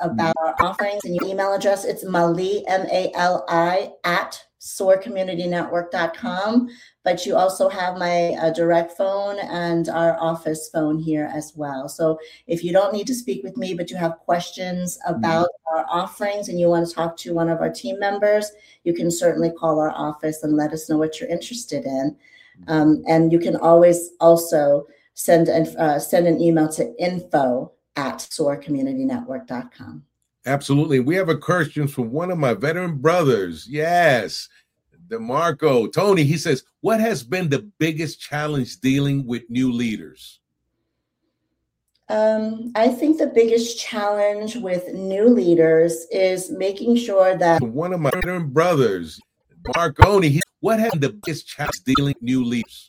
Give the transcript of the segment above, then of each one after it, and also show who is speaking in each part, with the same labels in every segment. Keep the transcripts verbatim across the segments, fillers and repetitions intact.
Speaker 1: about our offerings and your email address, it's Mali, M A L I, at soar community network dot com. But you also have my uh, direct phone and our office phone here as well. So if you don't need to speak with me, but you have questions about mm-hmm. our offerings and you want to talk to one of our team members, you can certainly call our office and let us know what you're interested in. Um, and you can always also send an, uh, send an email to info at soar community network dot com.
Speaker 2: Absolutely. We have a question from one of my veteran brothers. Yes. DeMarco, Tony, he says, what has been the biggest challenge dealing with new leaders?
Speaker 1: Um, I think the biggest challenge with new leaders is making sure that
Speaker 2: one of my veteran brothers, Marconi, he, what has been the biggest challenge dealing with new leaders?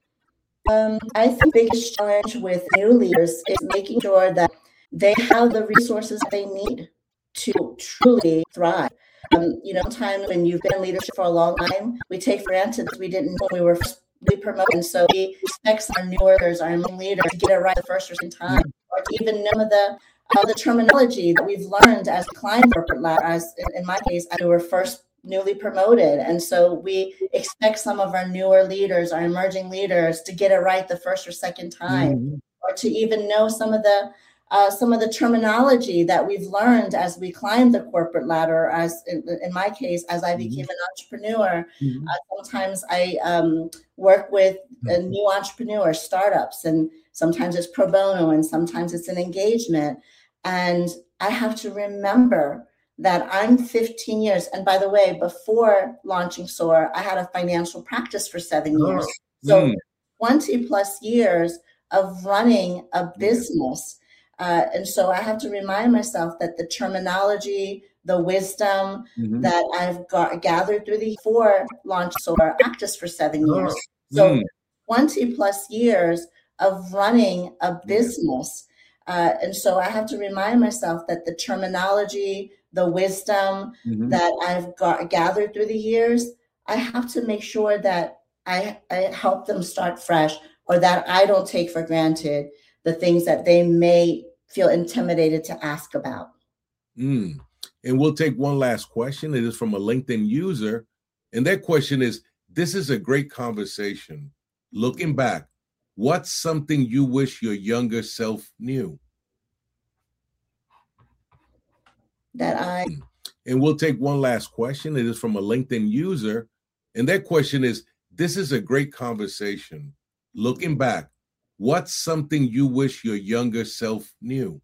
Speaker 1: Um, I think the biggest challenge with new leaders is making sure that they have the resources they need to truly thrive. Um, you know, sometimes when you've been in leadership for a long time, we take for granted that we didn't know we were we promoted. So we expect our new workers, our new leaders to get it right the first or second time, or to even know the uh, the terminology that we've learned as we climb corporate ladder. As in, in my case, I were first newly promoted, and so we expect some of our newer leaders, our emerging leaders, to get it right the first or second time, mm-hmm. or to even know some of the Uh, some of the terminology that we've learned as we climb the corporate ladder, as in, in my case, as I became an entrepreneur. Mm-hmm. Uh, sometimes I um, work with uh, new entrepreneur startups, and sometimes it's pro bono, and sometimes it's an engagement. And I have to remember that I'm fifteen years. And by the way, before launching SOAR, I had a financial practice for seven years. Oh. So mm. twenty plus years of running a business. Uh, and so I have to remind myself that the terminology, the wisdom mm-hmm. that I've got, gathered through the four launch SOAR practice for seven years. Oh. So mm. twenty plus years of running a business. Uh, and so I have to remind myself that the terminology, the wisdom mm-hmm. that I've got, gathered through the years, I have to make sure that I, I help them start fresh, or that I don't take for granted the things that they may feel intimidated to ask about.
Speaker 2: Mm. And we'll take one last question. It is from a LinkedIn user. And their question is, this is a great conversation. Looking back, what's something you wish your younger self knew?
Speaker 1: That I...
Speaker 2: And we'll take one last question. It is from a LinkedIn user. And their question is, this is a great conversation. Looking back, what's something you wish your younger self knew?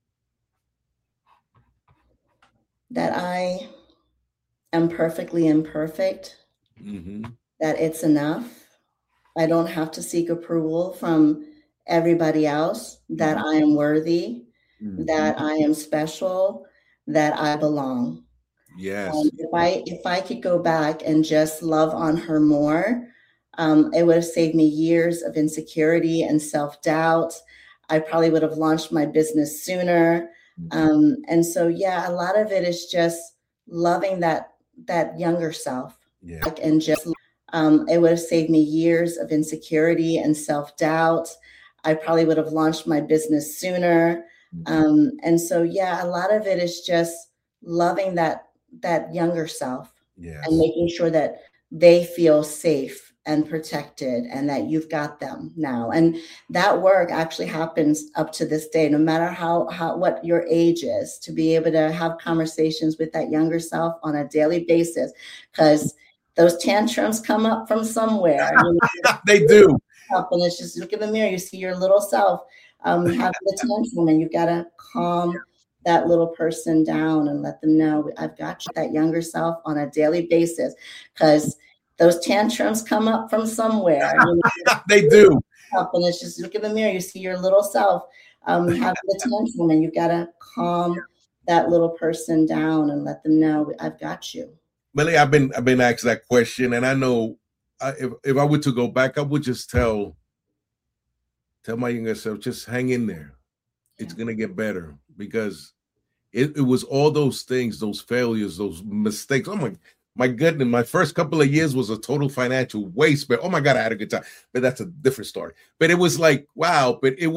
Speaker 1: That I am perfectly imperfect, mm-hmm. that it's enough. I don't have to seek approval from everybody else, that mm-hmm. I am worthy, mm-hmm. that I am special, that I belong.
Speaker 2: Yes.
Speaker 1: Um, if I if I could go back and just love on her more, Um, it would have saved me years of insecurity and self-doubt. I probably would have launched my business sooner. Um, and so, yeah, a lot of it is just loving that that younger self. Yeah. Like, and just um, it would have saved me years of insecurity and self-doubt. I probably would have launched my business sooner. Um, and so, yeah, a lot of it is just loving that that younger self. Yes. And making sure that they feel safe and protected, and that you've got them now. And that work actually happens up to this day, no matter how, how what your age is, to be able to have conversations with that younger self on a daily basis, because those tantrums come up from somewhere. You know,
Speaker 2: they do.
Speaker 1: And it's just look in the mirror, you see your little self um, having the tantrum, and you've got to calm that little person down and let them know, I've got you, that younger self on a daily basis, because those tantrums come up from somewhere. You know,
Speaker 2: they do.
Speaker 1: And it's just look in the mirror, you see your little self um, having the tantrum, and you've got to calm that little person down and let them know, I've got you.
Speaker 2: Millie, I've been I've been asked that question, and I know I, if if I were to go back, I would just tell tell my younger self, just hang in there. Yeah. It's gonna get better, because it, it was all those things, those failures, those mistakes. Oh my. My goodness, my first couple of years was a total financial waste, but oh my God, I had a good time. But that's a different story. But it was like, wow, but it